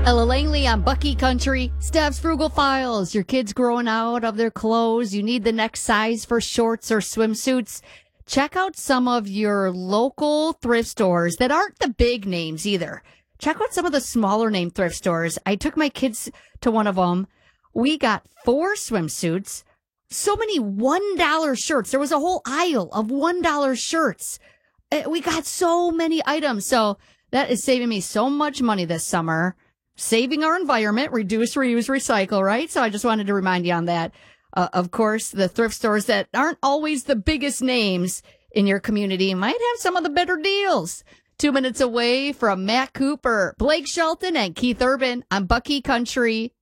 Ella Langley on Bucky Country. Steph's Frugal Files. Your kids growing out of their clothes. You need the next size for shorts or swimsuits. Check out some of your local thrift stores that aren't the big names either. Check out some of the smaller name thrift stores. I took my kids to one of them. We got 4 swimsuits, so many $1 shirts. There was a whole aisle of $1 shirts. We got so many items. So that is saving me so much money this summer. Saving our environment, reduce, reuse, recycle, right? So I just wanted to remind you on that. Of course, the thrift stores that aren't always the biggest names in your community might have some of the better deals. 2 minutes away from Matt Cooper, Blake Shelton, and Keith Urban on Bucky Country.